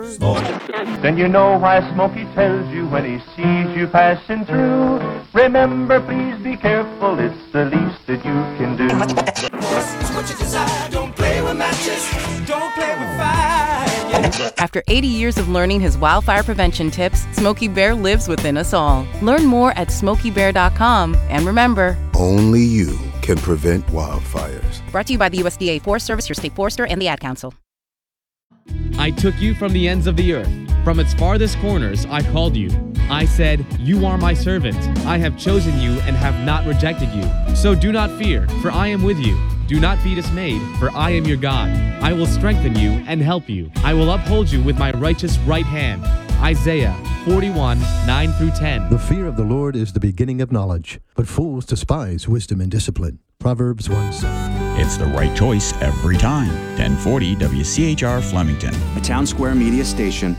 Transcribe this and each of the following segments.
Then you know why Smokey tells you when he sees you passing through. Remember, please be careful, it's the least that you can do. What you desire, don't play with matches, don't play with fire. After 80 years of learning his wildfire prevention tips, Smokey Bear lives within us all. Learn more at SmokeyBear.com. And remember, only you can prevent wildfires. Brought to you by the USDA Forest Service, your state forester, and the Ad Council. I took you from the ends of the earth. From its farthest corners, I called you. I said, you are my servant. I have chosen you and have not rejected you. So do not fear, for I am with you. Do not be dismayed, for I am your God. I will strengthen you and help you. I will uphold you with my righteous right hand. Isaiah 41, 9 through 10. The fear of the Lord is the beginning of knowledge, but fools despise wisdom and discipline. Proverbs 1:7. It's the right choice every time. 1040 WCHR Flemington. A Town Square Media station.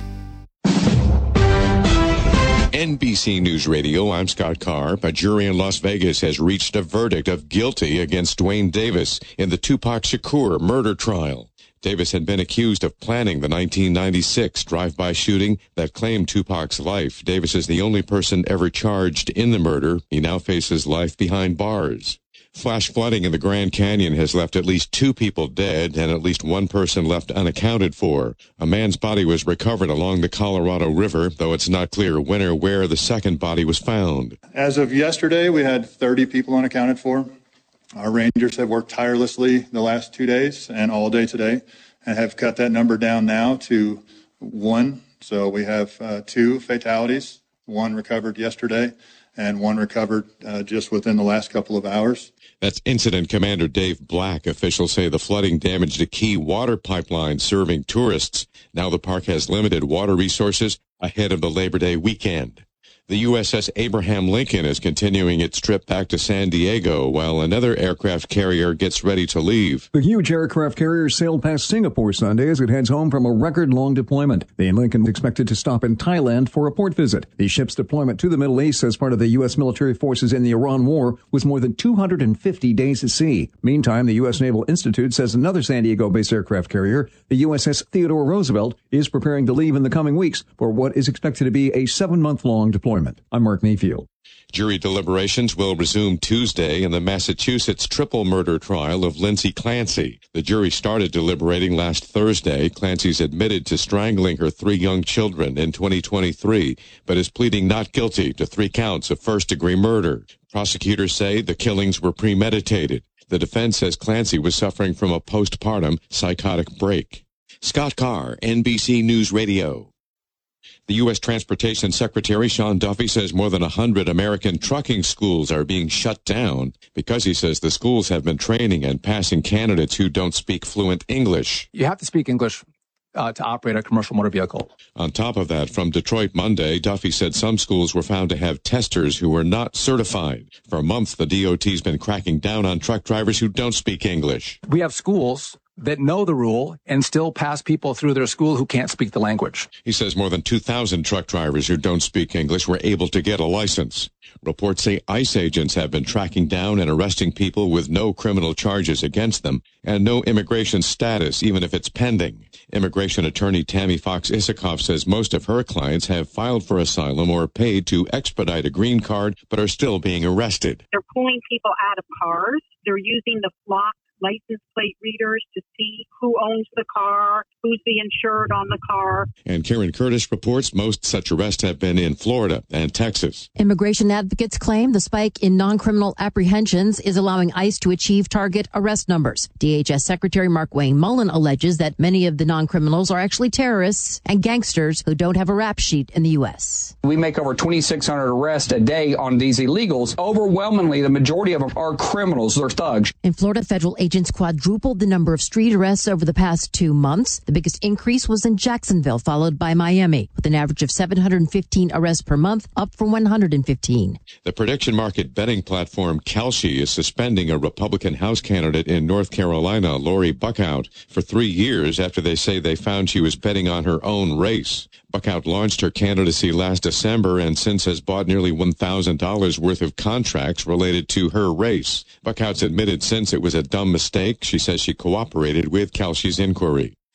NBC News Radio, I'm Scott Carr. A jury in Las Vegas has reached a verdict of guilty against Duane Davis in the Tupac Shakur murder trial. Davis had been accused of planning the 1996 drive-by shooting that claimed Tupac's life. Davis is the only person ever charged in the murder. He now faces life behind bars. Flash flooding in the Grand Canyon has left at least 2 people dead and at least 1 person left unaccounted for. A man's body was recovered along the Colorado River, though it's not clear when or where the second body was found. As of yesterday, we had 30 people unaccounted for. Our rangers have worked tirelessly the last 2 days and all day today and have cut that number down now to 1. So we have 2 fatalities, 1 recovered yesterday and 1 recovered just within the last couple of hours. That's Incident Commander Dave Black. Officials say the flooding damaged a key water pipeline serving tourists. Now the park has limited water resources ahead of the Labor Day weekend. The USS Abraham Lincoln is continuing its trip back to San Diego while another aircraft carrier gets ready to leave. The huge aircraft carrier sailed past Singapore Sunday as it heads home from a record-long deployment. The Lincoln is expected to stop in Thailand for a port visit. The ship's deployment to the Middle East as part of the U.S. military forces in the Iran war was more than 250 days at sea. Meantime, the U.S. Naval Institute says another San Diego-based aircraft carrier, the USS Theodore Roosevelt, is preparing to leave in the coming weeks for what is expected to be a 7-month-long deployment. I'm Mark Mayfield. Jury deliberations will resume Tuesday in the Massachusetts triple murder trial of Lindsay Clancy. The jury started deliberating last Thursday. Clancy's admitted to strangling her 3 young children in 2023, but is pleading not guilty to 3 counts of first-degree murder. Prosecutors say the killings were premeditated. The defense says Clancy was suffering from a postpartum psychotic break. Scott Carr, NBC News Radio. The U.S. Transportation Secretary Sean Duffy says more than 100 American trucking schools are being shut down because he says the schools have been training and passing candidates who don't speak fluent English. You have to speak English to operate a commercial motor vehicle. On top of that, from Detroit Monday, Duffy said some schools were found to have testers who were not certified. For months, the DOT's been cracking down on truck drivers who don't speak English. We have schools that know the rule and still pass people through their school who can't speak the language. He says more than 2,000 truck drivers who don't speak English were able to get a license. Reports say ICE agents have been tracking down and arresting people with no criminal charges against them and no immigration status, even if it's pending. Immigration attorney Tammy Fox Isikoff says most of her clients have filed for asylum or paid to expedite a green card, but are still being arrested. They're pulling people out of cars. They're using the flock license plate readers to see who owns the car, who's the insured on the car. And Karen Curtis reports most such arrests have been in Florida and Texas. Immigration advocates claim the spike in non-criminal apprehensions is allowing ICE to achieve target arrest numbers. DHS Secretary Mark Wayne Mullen alleges that many of the non-criminals are actually terrorists and gangsters who don't have a rap sheet in the U.S. We make over 2,600 arrests a day on these illegals. Overwhelmingly, the majority of them are criminals. They're thugs. In Florida, federal agents quadrupled the number of street arrests over the past 2 months. The biggest increase was in Jacksonville, followed by Miami, with an average of 715 arrests per month, up from 115. The prediction market betting platform Kalshi is suspending a Republican House candidate in North Carolina, Lori Buckout, for 3 years after they say they found she was betting on her own race. Buckout launched her candidacy last December and since has bought nearly $1,000 worth of contracts related to her race. Buckout's admitted since it was a dumb mistake. She says she cooperated with Kalshi's inquiry.